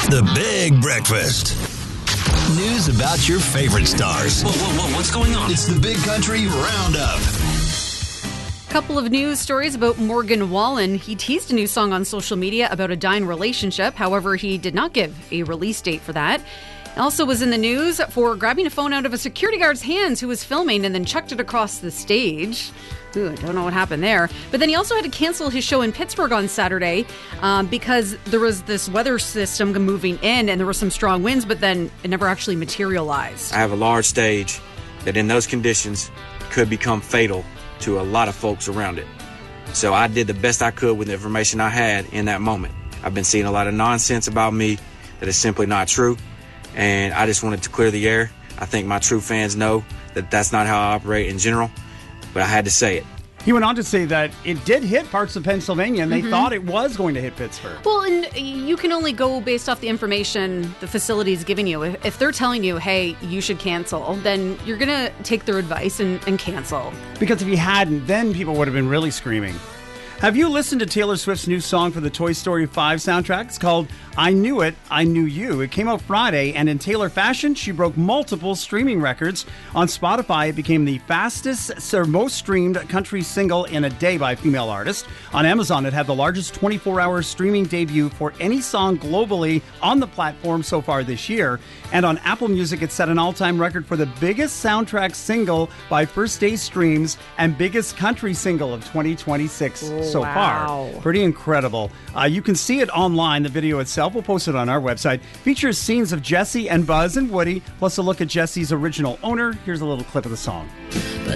The Big Breakfast. News about your favorite stars. Whoa, what's going on? It's the Big Country Roundup. Couple of news stories about Morgan Wallen. He teased a new song on social media about a dying relationship. However, he did not give a release date for that. Also was in the news for grabbing a phone out of a security guard's hands who was filming and then chucked it across the stage. Ooh, I don't know what happened there. But then he also had to cancel his show in Pittsburgh on Saturday because there was this weather system moving in and there were some strong winds, but then it never actually materialized. I have a large stage that in those conditions could become fatal to a lot of folks around it. So I did the best I could with the information I had in that moment. I've been seeing a lot of nonsense about me that is simply not true. And I just wanted to clear the air. I think my true fans know that that's not how I operate in general, but I had to say it. He went on to say that it did hit parts of Pennsylvania, and they thought it was going to hit Pittsburgh. Well, and you can only go based off the information the facility is giving you. If they're telling you, hey, you should cancel, then you're going to take their advice and cancel. Because if he hadn't, then people would have been really screaming. Have you listened to Taylor Swift's new song for the Toy Story 5 soundtrack? It's called I Knew It, I Knew You. It came out Friday, and in Taylor fashion, she broke multiple streaming records. On Spotify, it became the fastest or most streamed country single in a day by a female artist. On Amazon, it had the largest 24-hour streaming debut for any song globally on the platform so far this year. And on Apple Music, it set an all-time record for the biggest soundtrack single by first-day streams and biggest country single of 2026 so far. Pretty incredible. You can see it online, the video itself. We'll post it on our website. Features scenes of Jessie and Buzz and Woody, plus a look at Jessie's original owner. Here's a little clip of the song. But